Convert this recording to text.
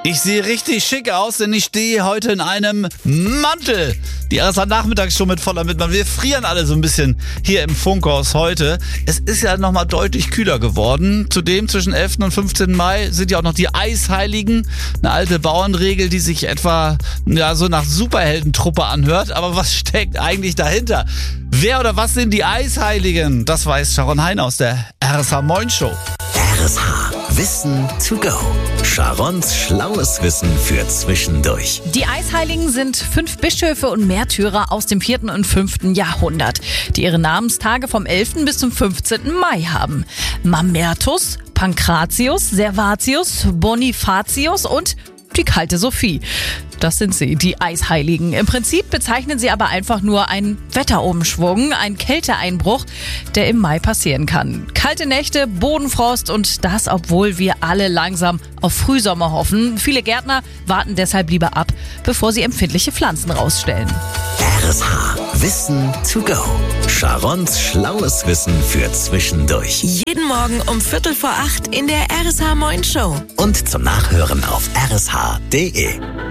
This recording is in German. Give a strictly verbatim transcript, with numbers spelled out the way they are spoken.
Ich sehe richtig schick aus, denn ich stehe heute in einem Mantel. Die R S A-Nachmittagsshow mit voller Mitmann. Wir frieren alle so ein bisschen hier im Funkhaus heute. Es ist ja nochmal deutlich kühler geworden. Zudem zwischen elften und fünfzehnten Mai sind ja auch noch die Eisheiligen. Eine alte Bauernregel, die sich etwa ja so nach Superheldentruppe anhört. Aber was steckt eigentlich dahinter? Wer oder was sind die Eisheiligen? Das weiß Sharon Hein aus der R S A-Moin Show. R S H Wissen to go. Sharons schlaues Wissen für zwischendurch. Die Eisheiligen sind fünf Bischöfe und Märtyrer aus dem vierten und fünften Jahrhundert, die ihre Namenstage vom elften bis zum fünfzehnten Mai haben. Mamertus, Pankratius, Servatius, Bonifatius und die kalte Sophie. Das sind sie, die Eisheiligen. Im Prinzip bezeichnen sie aber einfach nur einen Wetterumschwung, einen Kälteeinbruch, der im Mai passieren kann. Kalte Nächte, Bodenfrost und das, obwohl wir alle langsam auf Frühsommer hoffen. Viele Gärtner warten deshalb lieber ab, bevor sie empfindliche Pflanzen rausstellen. R S H Wissen to go. Sharons schlaues Wissen für zwischendurch. Jeden Morgen um Viertel vor acht in der R S H Moin Show. Und zum Nachhören auf r s h punkt d e.